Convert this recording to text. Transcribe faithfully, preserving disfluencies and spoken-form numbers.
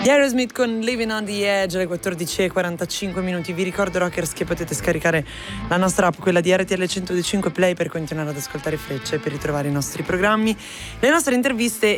Gli Aerosmith con Living on the Edge alle quattordici e quarantacinque minuti. Vi ricordo, rockers, che potete scaricare la nostra app, quella di R T L centodue e cinque Play, per continuare ad ascoltare Freccia e per ritrovare i nostri programmi, le nostre interviste